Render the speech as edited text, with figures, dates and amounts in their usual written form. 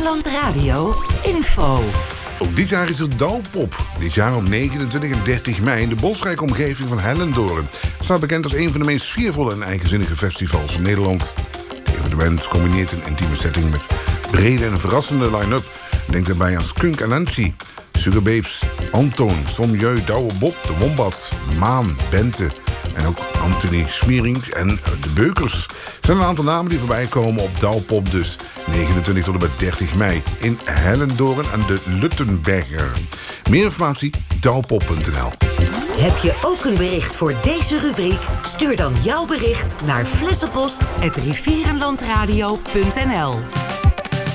Rivierenland Radio info. Ook dit jaar is er Douwpop. Dit jaar op 29 en 30 mei in de bosrijke omgeving van Hellendoorn. Het staat bekend als een van de meest sfeervolle en eigenzinnige festivals in Nederland. Het evenement combineert een intieme setting met brede en verrassende line-up. Denk daarbij aan Skunk en Nancy, Sugar Babes, Antoon, Somjeu, Douwe Bob, De Wombat, Maan, Bente en ook Anthony Smierink en De Beukers. Er zijn een aantal namen die voorbij komen op Douwpop dus. 29 tot en met 30 mei in Hellendoorn aan de Luttenberger. Meer informatie, douwpop.nl. Heb je ook een bericht voor deze rubriek? Stuur dan jouw bericht naar flessenpost@rivierenlandradio.nl.